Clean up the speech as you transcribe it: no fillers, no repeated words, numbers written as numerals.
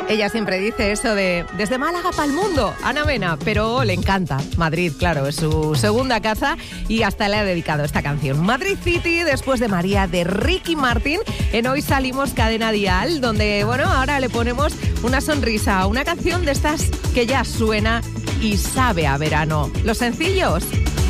Ella siempre dice eso de desde Málaga para el mundo, Ana Mena, pero le encanta Madrid, claro, es su segunda casa y hasta le ha dedicado esta canción. Madrid City, después de María, de Ricky Martin, en Hoy Salimos Cadena Dial, donde, bueno, ahora le ponemos una sonrisa a una canción de estas que ya suena y sabe a verano. Los sencillos.